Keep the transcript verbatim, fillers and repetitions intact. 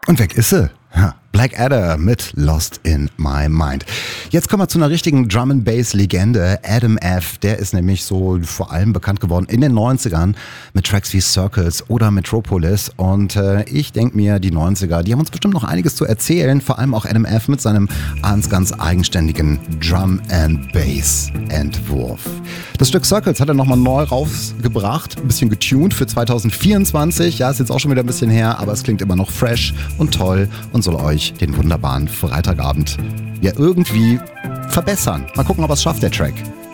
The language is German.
Und weg ist sie. Black Adder mit Lost in My Mind. Jetzt kommen wir zu einer richtigen Drum-and-Bass-Legende. Adam F., der ist nämlich so vor allem bekannt geworden in den neunzigern mit Tracks wie Circles oder Metropolis. Und äh, ich denke mir, die neunziger, die haben uns bestimmt noch einiges zu erzählen. Vor allem auch Adam F. mit seinem ganz, ganz eigenständigen Drum-and-Bass-Entwurf. Das Stück Circles hat er nochmal neu rausgebracht, ein bisschen getuned für zwanzig vierundzwanzig. Ja, ist jetzt auch schon wieder ein bisschen her, aber es klingt immer noch fresh und toll und soll euch den wunderbaren Freitagabend ja irgendwie verbessern. Mal gucken, ob er es schafft, der Track.